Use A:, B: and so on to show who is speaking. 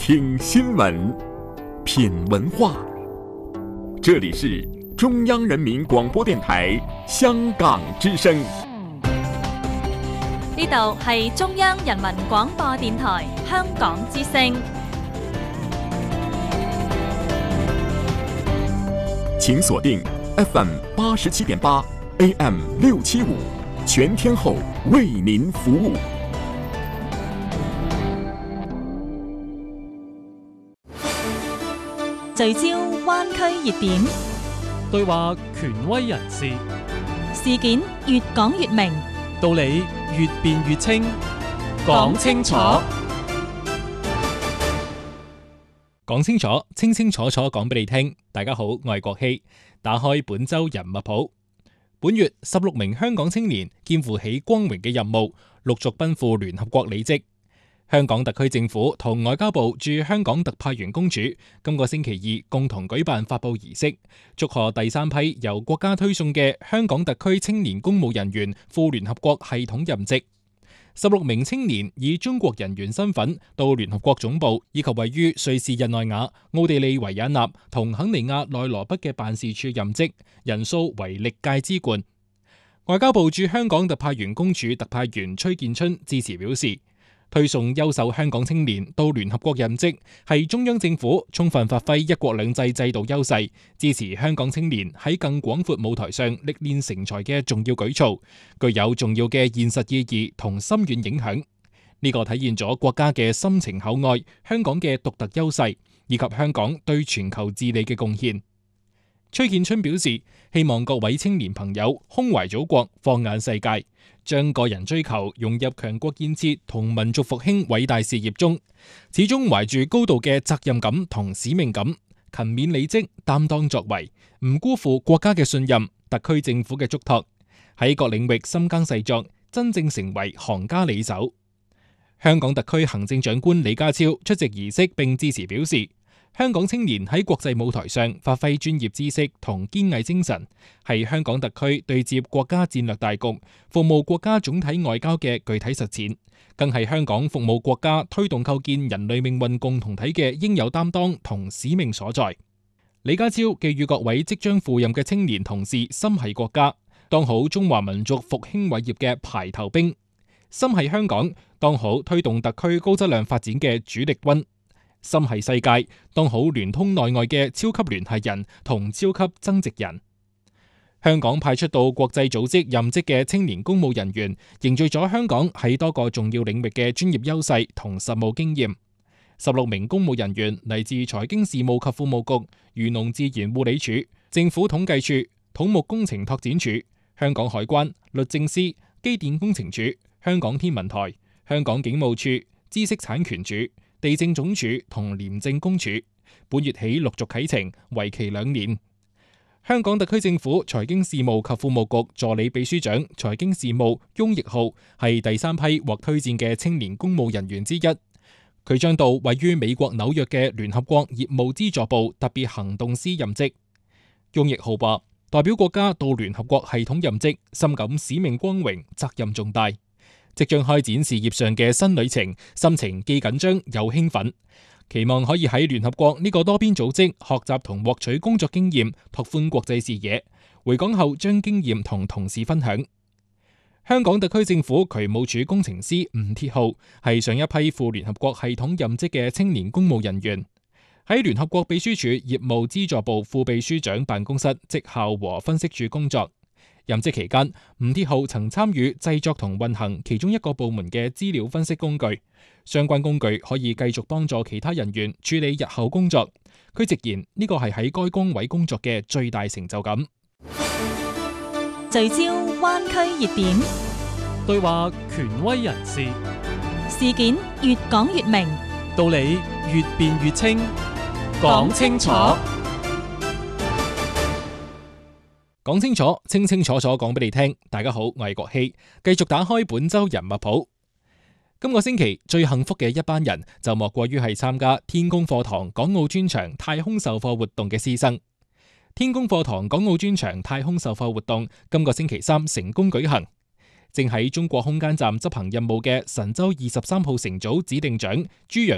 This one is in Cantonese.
A: 听新闻，品文化。这里是中央人民廣播電台香港之聲。
B: 呢度係中央人民廣播電台香港之聲。
A: 請鎖定 FM 87.8 AM 675，全天候為您服務。
B: 聚焦灣區熱點，
C: 對話權威人士，
B: 事件越講越明，
C: 道理越辯越清，講清楚，講清楚，清清楚楚講俾你聽。大家好，我係國希，打開本周人物譜。本月16名香港青年肩負起光榮嘅任務，陸續奔赴聯合國履職。香港特區政府同外交部駐香港特派員公署今個星期2共同舉辦發佈儀式，祝賀第3批由國家推送嘅香港特區青年公務人員赴聯合國系統任職。16名青年以中國人員身份到聯合國總部以及位於瑞士日內瓦、奧地利維也納同肯尼亞內羅畢嘅辦事處任職，人數為歷屆之冠。外交部駐香港特派員公署特派員崔建春致辭表示，推送優秀香港青年到聯合國任職，係中央政府充分發揮一國兩制制度優勢，支持香港青年喺更廣闊舞台上歷練成才嘅重要舉措，具有重要嘅現實意義同深遠影響。呢個體現咗國家嘅深情厚愛，香港嘅獨特優勢，以及香港對全球治理嘅貢獻。崔建春表示，希望各位青年朋友胸懷祖國，放眼世界，將個人追求融入強國建設同民族復興偉大事業中，始終懷住高度嘅責任感同使命感，勤勉履職，擔當作為，唔辜負國家嘅信任、特區政府嘅囑託，喺各領域深耕細作，真正成為行家里手。香港特區行政長官李家超出席儀式並致辭表示，香港青年喺國際舞台上發揮專業知識同堅毅精神，係香港特區對接國家戰略大局、服務國家總體外交嘅具體實踐，更係香港服務國家推動構建人類命運共同體嘅應有擔當同使命所在。李家超寄予各位即將赴任嘅青年同事心繫國家，當好中華民族復興偉業嘅排頭兵；心繫香港，當好推動特區高質量發展嘅主力軍；心繫世界，當好聯通內外嘅超級聯繫人同超級增值人。香港派出到國際組織任職嘅青年公務人員，凝聚咗香港喺多個重要領域嘅專業優勢同實務經驗。16名公務人員嚟自財經事務及庫務局、漁農自然護理署、政府統計處、土木工程拓展署、香港海關、律政司、機電工程署、香港天文台、香港警務處、知識產權署、地政總署同廉政公署，本月起陸續啟程，為期2年。香港特區政府財經事務及庫務局助理秘書長財經事務翁奕浩係第3批獲推薦嘅青年公務人員之一，佢將到位於美國紐約嘅聯合國業務資助部特別行動司任職。翁奕浩話，代表國家到聯合國系統任職，深感使命光榮，責任重大。即將開展事業上嘅新旅程，心情既緊張又興奮，期望可以喺聯合國呢個多邊組織學習同獲取工作經驗，拓寬國際視野。回港後將經驗同同事分享。香港特區政府渠務署工程師吳鐵浩係上一批赴聯合國系統任職嘅青年公務人員，喺聯合國秘書處業務資助部副秘書長辦公室績效和分析處工作。任職期間，吳鐵浩曾參與製作同運行其中一個部門嘅資料分析工具，相關工具可以繼續幫助其他人員處理日後工作。佢直言呢個係喺該崗位工作嘅最大成就感。
B: 聚焦灣區熱點，
C: 對話權威人士，
B: 事件越講越明，
C: 道理越辯越清，講清楚。講清楚，清清楚楚講俾你聽。大家好，我係國希，繼續打開本周人物譜。今個星期最幸福嘅一班人，就莫過於係參加天宮課堂港澳專場太空授課活動嘅師生。天宮課堂港澳專場太空授課活動今個星期3成功舉行。正喺中國空間站執行任務嘅神舟23號乘組指定長朱楊